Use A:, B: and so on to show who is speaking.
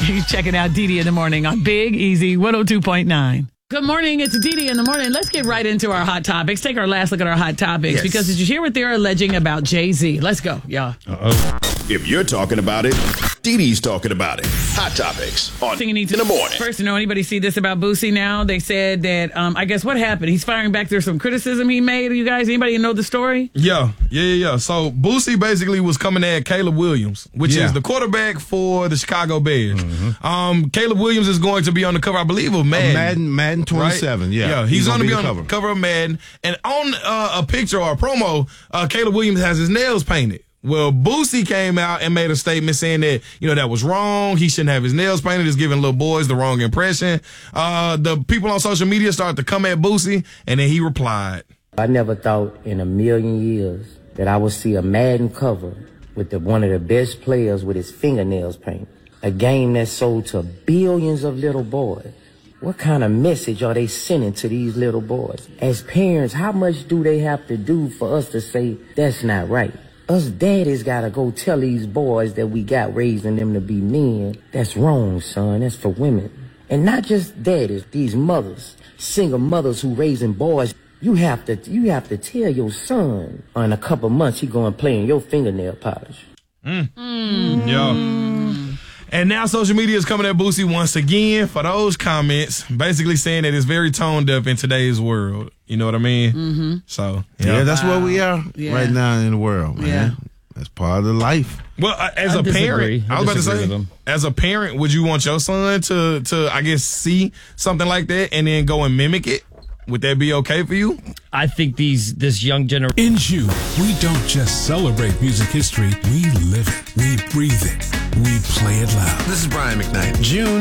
A: You're checking out Dee Dee in the Morning on Big Easy 102.9. Good morning. It's Dee Dee in the Morning. Let's get right into our hot topics. Take our last look at our hot topics.
B: Yes.
A: Because did you hear what they're alleging about Jay-Z? Let's go, y'all.
C: If you're talking about it, Dee Dee's talking about it. Hot topics on
A: Thing you need to
C: in the morning.
A: First, to know anybody see this about Boosie now? They said that, I guess what happened? He's firing back. There's some criticism he made. You guys, anybody know the story?
B: Yeah. So Boosie basically was coming at Caleb Williams, which is the quarterback for the Chicago Bears. Caleb Williams is going to be on the cover, I believe, of Madden.
D: Madden 27,
B: right?
D: yeah.
B: He's going to be on the cover of Madden. And on a picture or a promo, Caleb Williams has his nails painted. Well, Boosie came out and made a statement saying that, that was wrong. He shouldn't have his nails painted. It's giving little boys the wrong impression. The people on social media started to come at Boosie, and then he replied.
E: I never thought in a million years that I would see a Madden cover with one of the best players with his fingernails painted. A game that's sold to billions of little boys. What kind of message are they sending to these little boys? As parents, how much do they have to do for us to say that's not right? Us daddies gotta go tell these boys that we got raising them to be men. That's wrong, son. That's for women. And not just daddies, these mothers, single mothers who raising boys. You have to tell your son in a couple months he going to play in your fingernail polish.
B: And now social media is coming at Boosie once again for those comments, basically saying that it's very tone deaf in today's world. You know what I mean? Mm-hmm. So,
D: that's where we are right now in the world, man.
A: Yeah.
D: That's part of the life.
B: Well, as a parent, I was about to say, as a parent, would you want your son to I guess, see something like that and then go and mimic it? Would that be okay for you?
F: I think this young generation.
G: In June, we don't just celebrate music history, we live it, we breathe it, we play it loud.
H: This is Brian McKnight. June